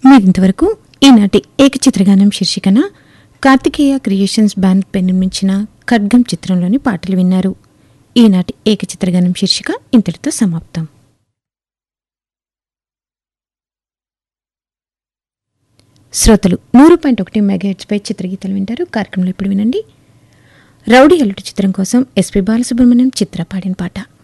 మీరింతవరకు ఈనాటి ఏకచిత్రగానం శీర్షికన కార్తికేయ క్రియేషన్స్ బ్యానర్పై నిర్మించిన ఖడ్గం చిత్రంలోని పాటలు విన్నారు. ఈనాటి ఏకచిత్రగానం శీర్షిక ఇంతటితో సమాప్తం. శ్రోతలు 100.1 మెగాహెర్ట్జ్ పై చిత్రగీతాలు వింటారు. కార్యక్రమంలో ఇప్పుడు వినండి. రౌడీ అల్లుడు చిత్రం కోసం ఎస్పి బాలసుబ్రహ్మణ్యం చిత్ర పాడిన పాట.